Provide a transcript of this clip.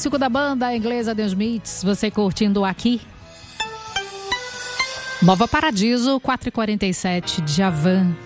clássico da banda inglesa The Smiths, você curtindo aqui. Nova Paradiso, 4h47, Djavan.